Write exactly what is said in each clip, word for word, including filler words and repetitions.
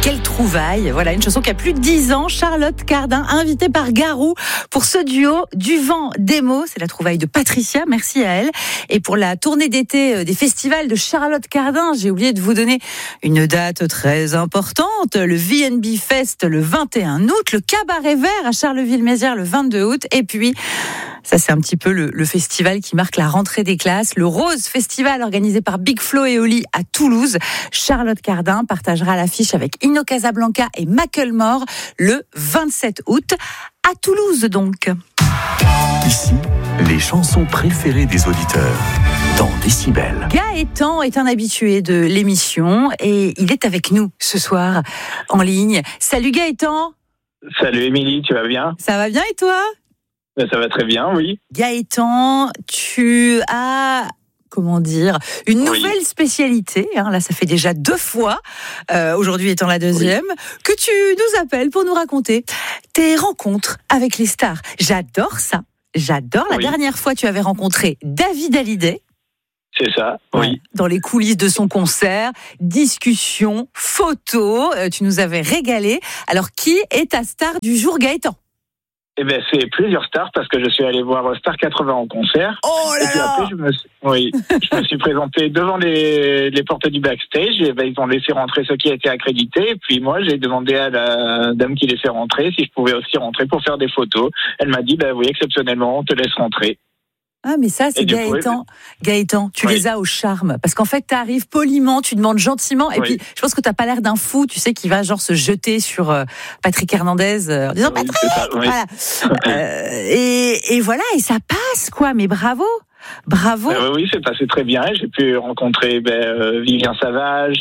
quelle trouvaille. Voilà, une chanson qui a plus de dix ans. Charlotte Cardin, invitée par Garou pour ce duo Du vent des mots. C'est la trouvaille de Patricia, merci à elle. Et pour la tournée d'été des festivals de Charlotte Cardin, j'ai oublié de vous donner une date très importante. Le V N B Fest le vingt et un août, le Cabaret Vert à Charleville-Mézières le vingt-deux août. Et puis, ça c'est un petit peu le, le festival qui marque la rentrée des classes. Le Rose Festival organisé par Big Flo et Oli à Toulouse. Charlotte Cardin partagera l'affiche avec Inno Casablanca et Macklemore le vingt-sept août à Toulouse donc. Ici, les chansons préférées des auditeurs dans Décibel. Gaëtan est un habitué de l'émission et il est avec nous ce soir en ligne. Salut Gaëtan. Salut Émilie, tu vas bien? Ça va bien et toi? Ça va très bien, oui. Gaëtan, tu as... comment dire, une nouvelle oui. spécialité, hein, là ça fait déjà deux fois, euh, aujourd'hui étant la deuxième, oui. que tu nous appelles pour nous raconter tes rencontres avec les stars. J'adore ça, j'adore. La oui. dernière fois tu avais rencontré David Hallyday. C'est ça, oui. Dans les coulisses de son concert, discussion, photos, euh, tu nous avais régalé. Alors qui est ta star du jour, Gaëtan? Eh ben, c'est plusieurs stars parce que je suis allé voir Star quatre-vingts en concert. Oh là et puis après, je me suis, oui, je me suis présenté devant les, les portes du backstage. Et ben, ils ont laissé rentrer ceux qui étaient accrédités. Et puis moi, j'ai demandé à la dame qui laissait rentrer si je pouvais aussi rentrer pour faire des photos. Elle m'a dit, ben oui, exceptionnellement, on te laisse rentrer. Ah, mais ça, c'est Gaëtan. Coup, Gaëtan, tu oui. les as au charme. Parce qu'en fait, tu arrives poliment, tu demandes gentiment. Et oui. puis, je pense que tu n'as pas l'air d'un fou, tu sais, qui va genre se jeter sur euh, Patrick Hernandez euh, en disant oui, Patrick ça, oui. Voilà. euh, et, et voilà, et ça passe, quoi. Mais bravo. Bravo. Euh, oui, c'est passé très bien. J'ai pu rencontrer ben, euh, Vivien Savage,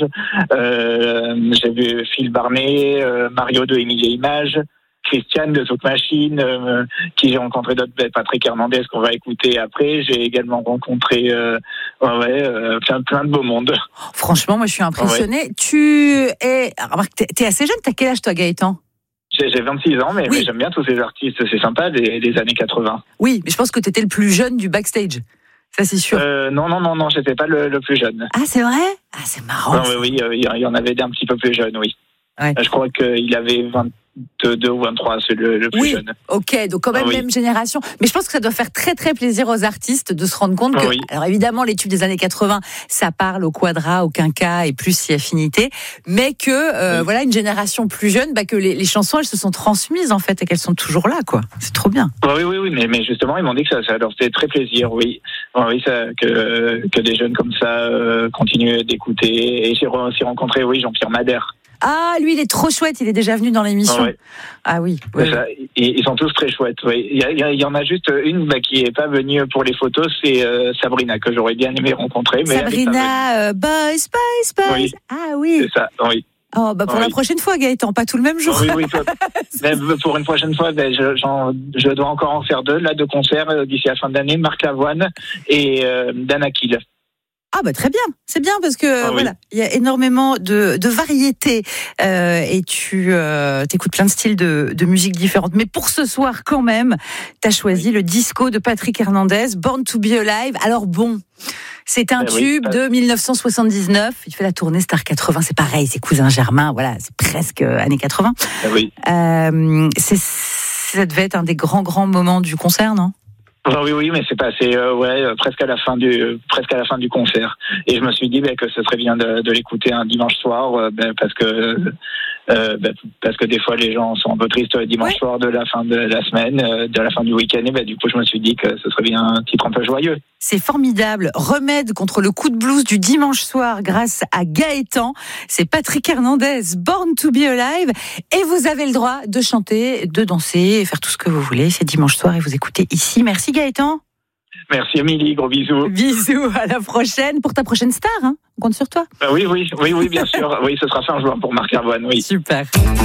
euh, j'ai vu Phil Barnet, euh, Mario de Émilie Images. Christiane de Souk Machine, euh, qui j'ai rencontré d'autres, Patrick Hernandez qu'on va écouter après. J'ai également rencontré euh, ouais, euh, plein, plein de beau monde. Franchement, moi je suis impressionnée. Ouais. Tu es, remarque, t'es, t'es assez jeune. T'as quel âge toi, Gaëtan? J'ai, j'ai vingt-six ans, mais, oui. mais j'aime bien tous ces artistes. C'est sympa, des, des années quatre-vingts. Oui, mais je pense que t'étais le plus jeune du backstage. Ça, c'est sûr. Euh, non, non, non, non, j'étais pas le, le plus jeune. Ah, c'est vrai? Ah, c'est marrant. Non, oui, oui, il y en avait d'un petit peu plus jeunes, oui. Ouais. Je crois qu'il avait vingt-deux ou vingt-trois, c'est le, le plus oui, jeune. Ok, donc quand même ah, oui. même génération. Mais je pense que ça doit faire très très plaisir aux artistes de se rendre compte que, oui. alors évidemment, les tubes des années quatre-vingts, ça parle au quadra, au quinca et plus si affinité, mais que euh, oui. voilà une génération plus jeune, bah, que les, les chansons elles se sont transmises en fait et qu'elles sont toujours là, quoi. C'est trop bien. Oui, oui, oui, mais, mais justement ils m'ont dit que ça, ça leur fait très plaisir, oui, oui, ça, que que des jeunes comme ça euh, continuent d'écouter. Et j'ai aussi rencontré, oui, Jean-Pierre Madère. Ah, lui, il est trop chouette. Il est déjà venu dans l'émission. Ouais. Ah oui. Ouais. Ça, ils sont tous très chouettes. Oui. Il, y a, il y en a juste une bah, qui n'est pas venue pour les photos, c'est euh, Sabrina, que j'aurais bien aimé rencontrer. Mais Sabrina, euh, Boys, Boys, Boys. Oui. Ah oui. C'est ça, oui. Oh, bah pour oui. la prochaine fois, Gaëtan, pas tout le même jour. Oui, oui. Pour une prochaine fois, ben, je, j'en, je dois encore en faire deux, là, de concerts d'ici la fin d'année. Marc Lavoine et euh, Dan Akil. Ah bah très bien, c'est bien parce que ah, voilà, il oui. y a énormément de, de variétés euh, et tu euh, écoutes plein de styles de, de musique différentes. Mais pour ce soir quand même, tu as choisi oui. le disco de Patrick Hernandez, Born to be Alive. Alors bon, c'est un eh tube oui, de dix-neuf cent soixante-dix-neuf. Il fait la tournée Star quatre-vingts, c'est pareil, c'est Cousin Germain, voilà, c'est presque années quatre-vingts. Eh oui. Euh, c'est, ça devait être un des grands grands moments du concert, non ? Oui, oui, mais c'est passé euh, ouais, presque à la fin du euh, presque à la fin du concert. Et je me suis dit bah, que ce serait bien de, de l'écouter un dimanche soir, euh, bah, parce que euh, bah, parce que des fois les gens sont un peu tristes le dimanche oui. soir de la fin de la semaine, euh, de la fin du week-end. Et bah, du coup, je me suis dit que ce serait bien un titre un peu joyeux. C'est formidable. Remède contre le coup de blues du dimanche soir grâce à Gaëtan. C'est Patrick Hernandez, Born to be Alive. Et vous avez le droit de chanter, de danser, faire tout ce que vous voulez. C'est dimanche soir et vous écoutez ici. Merci Gaëtan. Merci Émilie, gros bisous. Bisous, à la prochaine. Pour ta prochaine star, hein. On compte sur toi. Euh, oui, oui, oui, oui, bien sûr. Oui, ce sera fin juin pour Marc Lavoine, oui. Super.